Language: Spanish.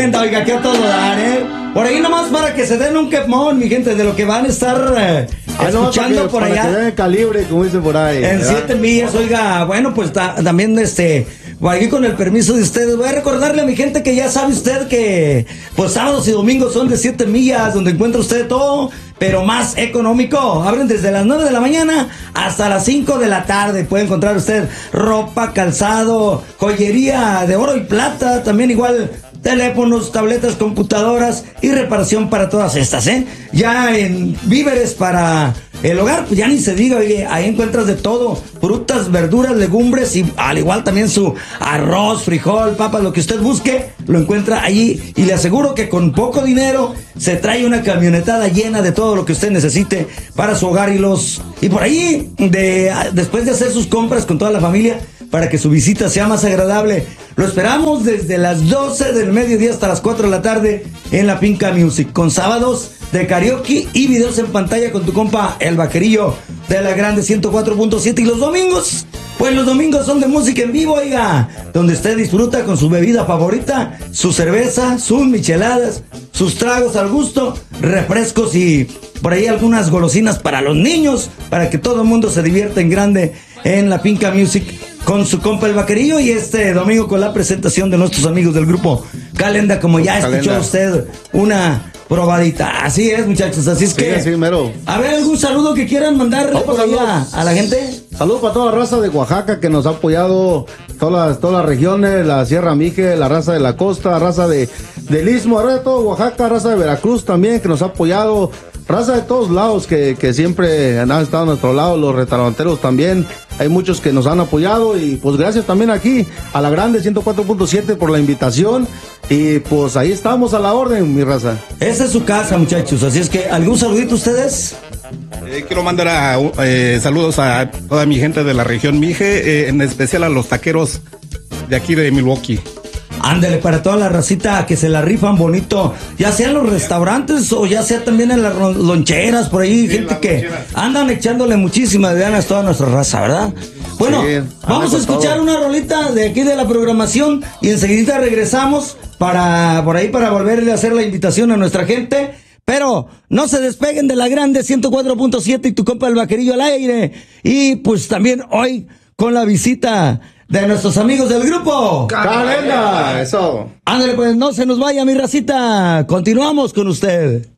Calenda, oiga, que a todo dar, Por ahí nomás para que se den un quemón, mi gente, de lo que van a estar escuchando no, por para allá. Que den el calibre, como dicen por ahí. En 7 millas, oiga, bueno, pues también aquí con el permiso de ustedes, voy a recordarle a mi gente que ya sabe usted que pues sábados y domingos son de 7 millas, donde encuentra usted todo, pero más económico. Abren desde las 9 de la mañana hasta las 5 de la tarde. Puede encontrar usted ropa, calzado, joyería de oro y plata, también igual teléfonos, tabletas, computadoras y reparación para todas estas, Ya en víveres para el hogar, pues ya ni se diga, oye, ahí encuentras de todo, frutas, verduras, legumbres y al igual también su arroz, frijol, papas, lo que usted busque, lo encuentra allí y le aseguro que con poco dinero se trae una camionetada llena de todo lo que usted necesite para su hogar y por ahí, después de hacer sus compras con toda la familia, para que su visita sea más agradable. Lo esperamos desde las 12 del mediodía hasta las 4 de la tarde en la Pinca Music, con sábados de karaoke y videos en pantalla con tu compa El Vaquerillo de la Grande 104.7. Y los domingos, pues los domingos son de música en vivo, oiga, donde usted disfruta con su bebida favorita, su cerveza, sus micheladas, sus tragos al gusto, refrescos y por ahí algunas golosinas para los niños, para que todo el mundo se divierta en grande en la Pinca Music con su compa El Vaquerillo. Y este domingo con la presentación de nuestros amigos del grupo Calenda, como ya escuchó usted una probadita. Así es, muchachos, así es que... Sí, mero. A ver, ¿algún saludo que quieran mandarle por ahí a la gente? Saludos para toda la raza de Oaxaca que nos ha apoyado, todas las regiones, la Sierra Mije, la raza de la costa, la raza del Istmo, la raza de todo Oaxaca, raza de Veracruz también que nos ha apoyado, raza de todos lados que siempre han estado a nuestro lado, los restauranteros también, hay muchos que nos han apoyado y pues gracias también aquí a la Grande 104.7 por la invitación y pues ahí estamos a la orden, mi raza. Esa es su casa, muchachos, así es que, ¿algún saludito ustedes? Quiero mandar saludos a toda mi gente de la región Mije, en especial a los taqueros de aquí de Milwaukee. Ándale, para toda la racita que se la rifan bonito, ya sea en los restaurantes o ya sea también en las loncheras, por ahí, sí, gente que andan echándole muchísimas ganas a toda nuestra raza, ¿verdad? Bueno, sí, vamos a escuchar una rolita de aquí de la programación y enseguida regresamos para volverle a hacer la invitación a nuestra gente. Pero no se despeguen de la Grande 104.7 y tu compa El Vaquerillo al aire. Y pues también hoy con la visita de nuestros amigos del grupo Calenda, eso. Ándale, pues no se nos vaya, mi racita. Continuamos con usted.